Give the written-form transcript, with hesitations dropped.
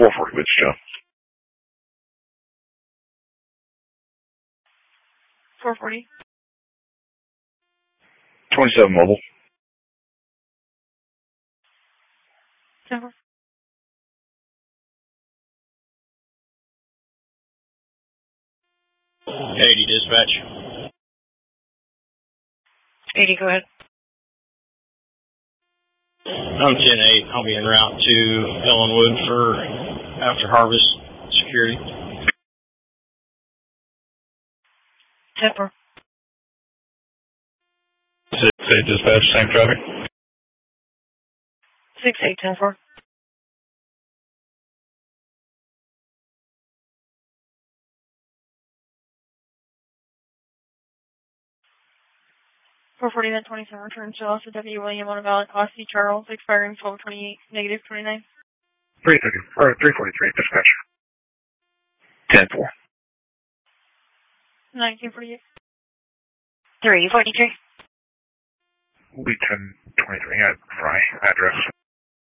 440 Woods, Joe. 440. 27 mobile. 10-4. 80 dispatch. 80, go ahead. I'm 10-8. I'll be en route to Ellenwood for after harvest security. 10-4. 6-8 dispatch, same traffic. 6-8, 10-4. 440-27, return to Officer W. William on a valid Aussie Charles, expiring 12/28, -29. 343 dispatch. 10-4. 1948. 343. Will be 1023 at Fry address.